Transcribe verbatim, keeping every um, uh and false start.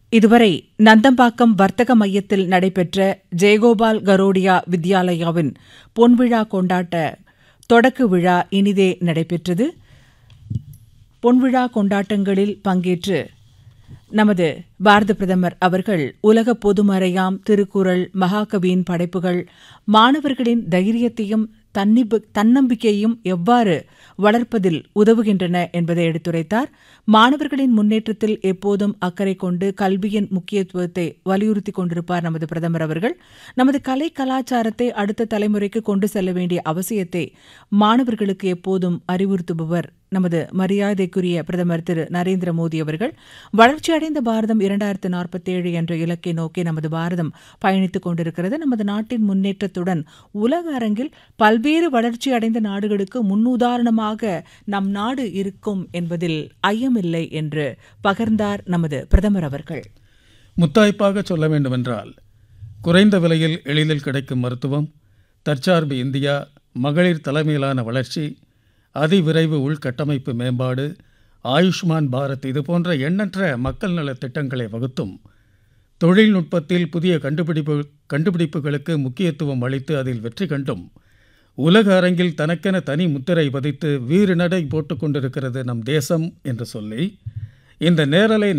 இதுவரை நந்தம்பாக்கம் வர்த்தக மையத்தில் நடைபெற்ற ஜெயகோபால் கரோடியா வித்யாலயாவின் பொன்விழா கொண்டாட்ட தொடக்க விழா இனிதே நடைபெற்றது. பொன்விழா கொண்டாட்டங்களில் பங்கேற்று நமது பாரத பிரதமர் அவர்கள் உலக பொதுமறையாம் திருக்குறள், மகாகவியின் படைப்புகள் மாணவர்களின் தைரியத்தையும் தன்னம்பிக்கையையும் எவ்வாறு வளர்ப்பதில் உதவுகின்றன என்பதை எடுத்துரைத்தார். மாணவர்களின் முன்னேற்றத்தில் எப்போதும் அக்கறை கொண்டு கல்வியின் முக்கியத்துவத்தை வலியுறுத்திக் கொண்டிருப்பார் நமது பிரதமர் அவர்கள். நமது கலை கலாச்சாரத்தை அடுத்த தலைமுறைக்கு கொண்டு செல்ல வேண்டிய அவசியத்தை மாணவர்களுக்கு எப்போதும் அறிவுறுத்துபவர் நமது மரியாதைக்குரிய பிரதமர் திரு நரேந்திர மோடி அவர்கள். வளர்ச்சியடைந்த பாரதம் இரண்டாயிரத்து நாற்பத்தேழு என்ற இலக்கை நோக்கி நமது பாரதம் பயணித்துக் கொண்டிருக்கிறது. நமது நாட்டின் முன்னேற்றத்துடன் உலக அரங்கில் பல்வேறு வளர்ச்சியடைந்த நாடுகளுக்கு முன்னுதாரணமாக நம் நாடு இருக்கும் என்பதில் ஐயமில்லை என்று பகிர்ந்தார் நமது பிரதமர் அவர்கள். முத்தாய்ப்பாக சொல்ல வேண்டுமென்றால், குறைந்த விலையில் எளிதில் கிடைக்கும் மருத்துவம், தற்சார்பு இந்தியா, மகளிர் தலைமையிலான வளர்ச்சி, அதிவிரைவு உள்கட்டமைப்பு மேம்பாடு, ஆயுஷ்மான் பாரத் இதுபோன்ற எண்ணற்ற மக்கள் நல திட்டங்களை வகுத்தும் தொழில்நுட்பத்தில் புதிய கண்டுபிடிப்பு கண்டுபிடிப்புகளுக்கு முக்கியத்துவம் அளித்து அதில் வெற்றி கண்டும் உலக அரங்கில் தனக்கென தனி முத்திரை பதித்து வீறு நடை போட்டுக் கொண்டிருக்கிறது நம் தேசம் என்று சொல்லி இந்த நேரலை